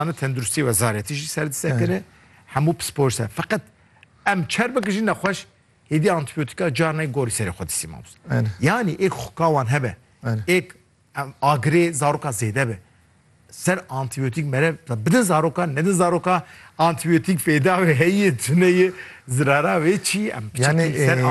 Ana tendurusتی وزارتی جی سر دست کنه همو پسپور سر فقط ام چر بکشی نخوش هدی آنتیبیوتیکا جارنای گوری سر خودی سیماموس یعنی ایک خوکاوان هبه ایک آگری زاروکا زیده به سر آنتیبیوتیک مره بدن زاروکا ندن زاروکا آنتیبیوتیک فیدا و هیی تنهی زرارا و چی ام yani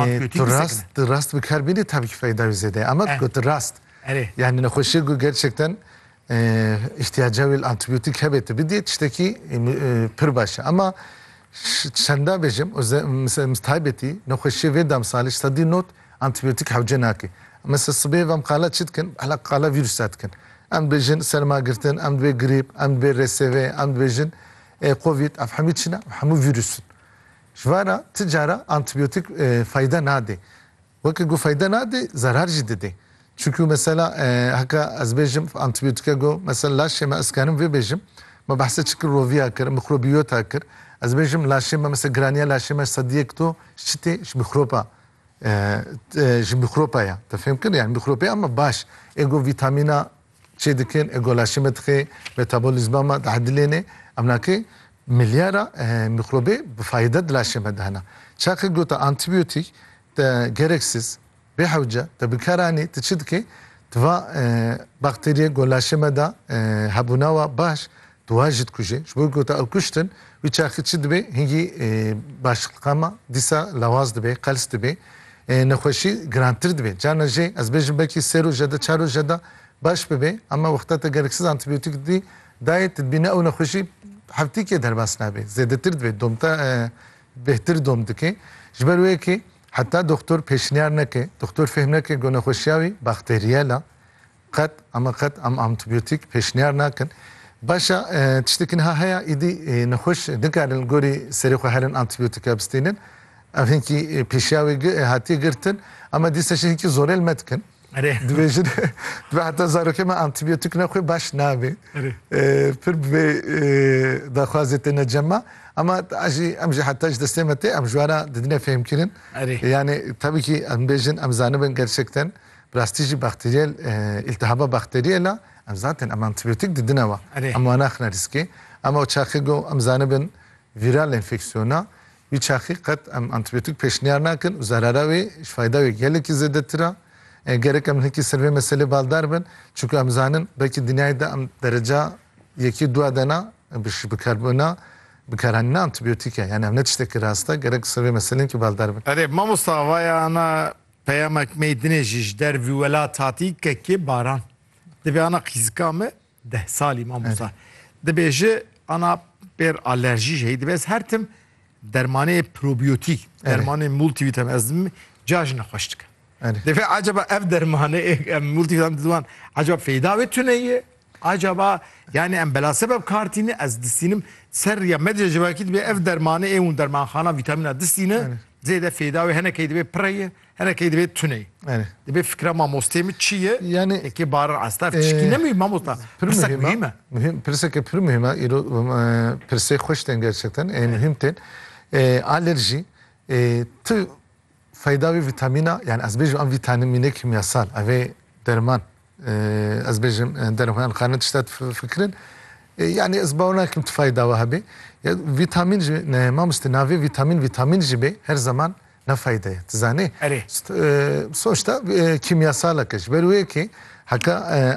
rast bikarbini tabii ki fayda zede ama rast yani nehoşe gerçekten ihtiyaca ve antibiyotik hebeti bir diye tişteki pır başı ama şanda bejim mesela müstahibeti nehoşe ve damsaliş tadi not antibiyotik havcenaki mesela sıbıya ve mkala çitken hala kala virüs atken am bejin serma girten am be grip am be reseve am bejin covid afhamit şina hamu virüsün şvara ticara antibiyotik fayda nade vakit gu fayda nade zarar ciddi çünkü mesela haka az bejim antibiyotika go mesela laşema askanım ve bejim ma bahse çıkır roviya kır mikrobiyota kır az bejim laşema mesela graniya laşema sadiyekto şite mikroba mikroba ya tafhem yani mikroba ama baş ego vitamina çedikin ego laşema tıkı metabolizma ma tahdilene amnaki milyara mikrobe fayda laşema dahana çakı gota antibiyotik de gereksiz بحوجة تبكراني تشدكي توا بكتيريا غولاشمة دا هبوناوا باش تواجد كوجي شبو قوتا الكشتن ويشاخد شدبي هنجي باش القامة ديسا لواز دبي قلس دبي نخوشي جرانتر دبي جانا جي از بيجن بكي سيرو جدا چارو جدا باش ببي اما وقتا تجركسز انتبيوتيك دي دايت تدبينا او نخوشي حفتي كي درباس نابي زيادتر دبي دومتا بهتر دومدكي جبروي كي حتی دکتر پیشنهاد نکه دکتر فهم نکه گونه خوشیاوی باکتریالا قد ام آنتیبیوتیک پیشنهاد نکن باشا تشتکن ها هیا ایدی نخوش دکارن گوری سری خو هرن آنتیبیوتیک ابستینن افین کی پیشیاوی هاتی گرتن اما دیسه شی کی زورل متکن دویجن دو حتی زارو که ما آنتیبیوتیک نخوی باش نابی پر به دخوازت نجمع ama amji hatta destemete amjwara dedine fehim kirin yani tabii ki ambejin amzanı ben gerçekten prestiji bakteriyel iltihaba bakteriyela zaten antibiyotik dedine var ama nakhna riski ama o çakigo amzanı ben viral enfeksiyona bir çakikat antibiyotik peşniyar nakin zarara ve fayda ve geleki zedetira gerek amhiki serve mesele baldar ben çünkü amzanın belki dünyada derece yeki duadana bikarbona بکارن آنتیبیوتیکه یعنی هم نتشتکی راسته گرگ سوی مثلا که بالدار بن. اره ما مستوای آنا پیامک میدنه جیش در ویولات هاتی که باران. دبی آنا خیزکامه 10 سالی ما مستوای. دبیجه آنا بر آلرژی جهی دبیز هر تم درمانه پروبیوتیک درمانه مولتی ویتامین ازم جاج نخوشتک. دبی acaba ev dermanه مولتی ویتامین دوان acaba fayda ve tüneye acaba yani en bela sebep kartini az disinim ser ya medya cevakit bir ev dermanı evun dermanxana vitamina disine zeyde fayda ve hene keyde bir preye hene keyde bir tüney. Bir fikra mamostemi çiye yani ki bar astaf çikine mi mamosta persak mühim persake pür mühim perse hoşten gerçekten mühimten alerji tı fayda ve vitamina yani az bejim vitamine kimyasal ve derman از بيجم درمان خانة شتات فكرن يعني اسبوعنا كم تفايدة وهبي فيتامين ما مستنافي فيتامين جبي هر زمان نفايدة تزاني سوشتا كيمياسال كش بروي كي هكا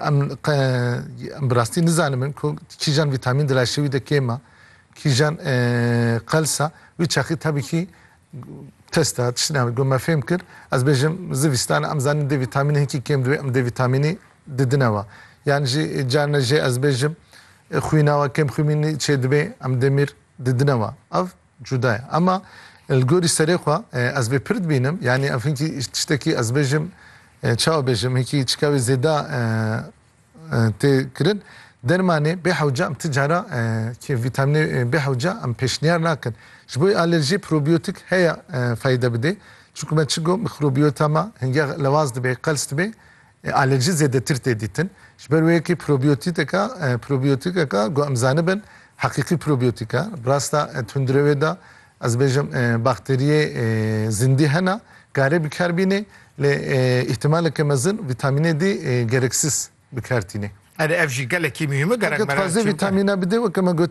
ام براستي نزانم من كيجان فيتامين دلاشوي ده كيما كيجان قلسا ويتشاخي تابي كي تستات شنو قوم ما فهم كر از بيجم زويستان ام زان دي فيتامين هيك كيم دي فيتاميني ددنوا يعني جانا جي از بيجم خويناوا كم خويني تشدبي ام دمير ددنوا اف جداي اما الجوري سريخوا از بيرد بينم يعني افنكي تشتكي از بيجم تشاو بيجم هيك تشكاوي زيدا تكرن درمانه بحوجه ام تجاره كي فيتامين بحوجه ام بيشنيار ناكن شبوي الرجي بروبيوتيك هي فايده بدي çünkü ben çıkıyorum mikrobiyotama hangi lavaz dibe kalst dibe alerji zedetir teditin şberwe ki probiyotika go amzane ben hakiki probiyotika brasta tundreveda az bejim bakteriye zindi hana gare bikarbine le ihtimal kemazın vitamine D gereksiz bikartine. Hani evji gale ki mühimi garip. Taze vitamina bir de o kema